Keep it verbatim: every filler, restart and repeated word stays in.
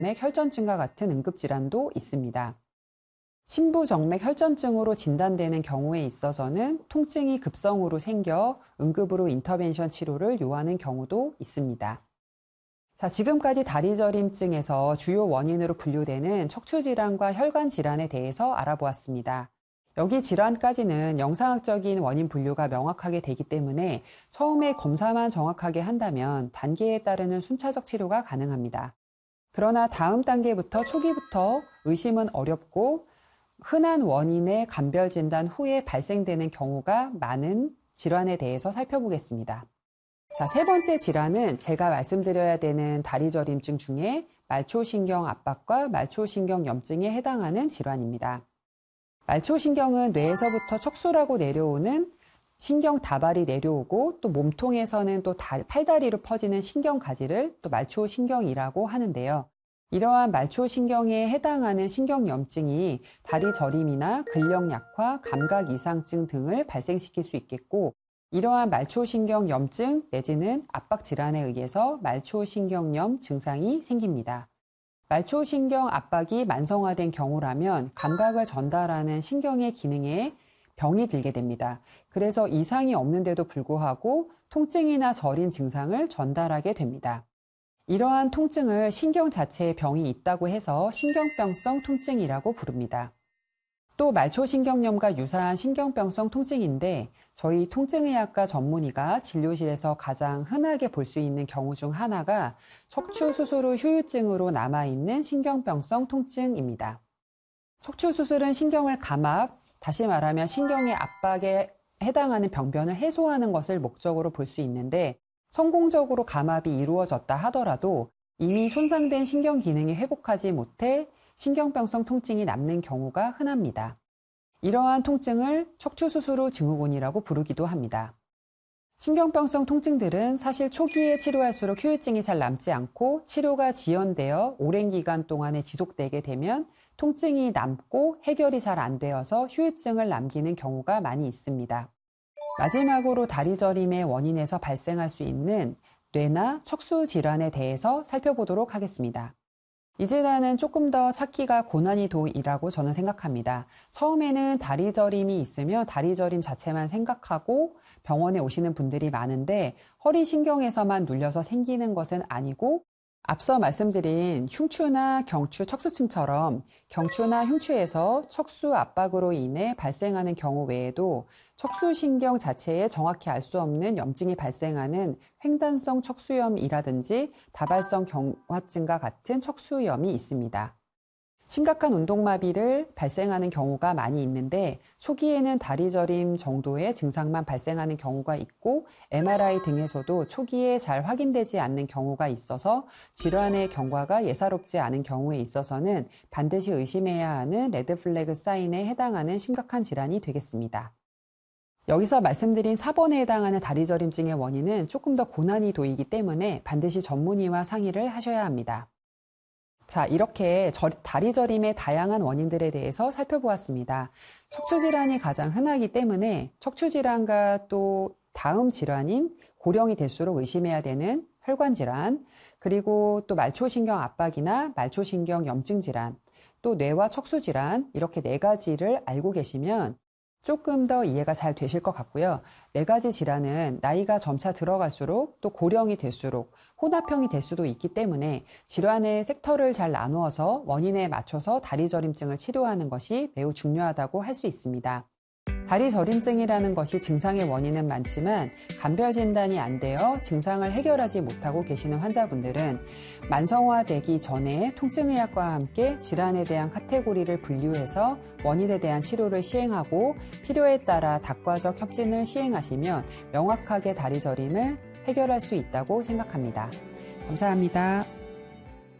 혈전증과 같은 응급질환도 있습니다. 심부정맥 혈전증으로 진단되는 경우에 있어서는 통증이 급성으로 생겨 응급으로 인터벤션 치료를 요하는 경우도 있습니다. 자, 지금까지 다리저림증에서 주요 원인으로 분류되는 척추질환과 혈관질환에 대해서 알아보았습니다. 여기 질환까지는 영상학적인 원인 분류가 명확하게 되기 때문에 처음에 검사만 정확하게 한다면 단계에 따르는 순차적 치료가 가능합니다. 그러나 다음 단계부터 초기부터 의심은 어렵고 흔한 원인의 감별 진단 후에 발생되는 경우가 많은 질환에 대해서 살펴보겠습니다. 자, 세 번째 질환은 제가 말씀드려야 되는 다리저림증 중에 말초신경 압박과 말초신경염증에 해당하는 질환입니다. 말초신경은 뇌에서부터 척수라고 내려오는 신경 다발이 내려오고 또 몸통에서는 또 팔다리로 퍼지는 신경가지를 또 말초신경이라고 하는데요. 이러한 말초신경에 해당하는 신경염증이 다리 저림이나 근력 약화, 감각 이상증 등을 발생시킬 수 있겠고, 이러한 말초신경염증 내지는 압박질환에 의해서 말초신경염 증상이 생깁니다. 말초신경 압박이 만성화된 경우라면 감각을 전달하는 신경의 기능에 병이 들게 됩니다. 그래서 이상이 없는데도 불구하고 통증이나 저린 증상을 전달하게 됩니다. 이러한 통증을 신경 자체에 병이 있다고 해서 신경병성 통증이라고 부릅니다. 또 말초신경염과 유사한 신경병성 통증인데 저희 통증의학과 전문의가 진료실에서 가장 흔하게 볼 수 있는 경우 중 하나가 척추 수술 후 후유증으로 남아있는 신경병성 통증입니다. 척추 수술은 신경을 감압, 다시 말하면 신경의 압박에 해당하는 병변을 해소하는 것을 목적으로 볼 수 있는데 성공적으로 감압이 이루어졌다 하더라도 이미 손상된 신경 기능이 회복하지 못해 신경병성 통증이 남는 경우가 흔합니다. 이러한 통증을 척추 수술 후 증후군이라고 부르기도 합니다. 신경병성 통증들은 사실 초기에 치료할수록 후유증이 잘 남지 않고 치료가 지연되어 오랜 기간 동안에 지속되게 되면 통증이 남고 해결이 잘 안 되어서 후유증을 남기는 경우가 많이 있습니다. 마지막으로 다리저림의 원인에서 발생할 수 있는 뇌나 척수 질환에 대해서 살펴보도록 하겠습니다. 이 질환은 조금 더 찾기가 고난이도이라고 저는 생각합니다. 처음에는 다리저림이 있으면 다리저림 자체만 생각하고 병원에 오시는 분들이 많은데 허리신경에서만 눌려서 생기는 것은 아니고 앞서 말씀드린 흉추나 경추, 척수층처럼 경추나 흉추에서 척수 압박으로 인해 발생하는 경우 외에도 척수신경 자체에 정확히 알 수 없는 염증이 발생하는 횡단성 척수염이라든지 다발성 경화증과 같은 척수염이 있습니다. 심각한 운동마비를 발생하는 경우가 많이 있는데 초기에는 다리저림 정도의 증상만 발생하는 경우가 있고 엠알아이 등에서도 초기에 잘 확인되지 않는 경우가 있어서 질환의 경과가 예사롭지 않은 경우에 있어서는 반드시 의심해야 하는 레드플래그 사인에 해당하는 심각한 질환이 되겠습니다. 여기서 말씀드린 사 번에 해당하는 다리저림증의 원인은 조금 더 고난이도이기 때문에 반드시 전문의와 상의를 하셔야 합니다. 자, 이렇게 다리저림의 다양한 원인들에 대해서 살펴보았습니다. 척추질환이 가장 흔하기 때문에 척추질환과 또 다음 질환인 고령이 될수록 의심해야 되는 혈관질환, 그리고 또 말초신경 압박이나 말초신경 염증 질환, 또 뇌와 척수질환 이렇게 네 가지를 알고 계시면 조금 더 이해가 잘 되실 것 같고요. 네 가지 질환은 나이가 점차 들어갈수록 또 고령이 될수록 혼합형이 될 수도 있기 때문에 질환의 섹터를 잘 나누어서 원인에 맞춰서 다리저림증을 치료하는 것이 매우 중요하다고 할 수 있습니다. 다리저림증이라는 것이 증상의 원인은 많지만 감별 진단이 안 되어 증상을 해결하지 못하고 계시는 환자분들은 만성화되기 전에 통증의학과 함께 질환에 대한 카테고리를 분류해서 원인에 대한 치료를 시행하고 필요에 따라 다과적 협진을 시행하시면 명확하게 다리저림을 해결할 수 있다고 생각합니다. 감사합니다.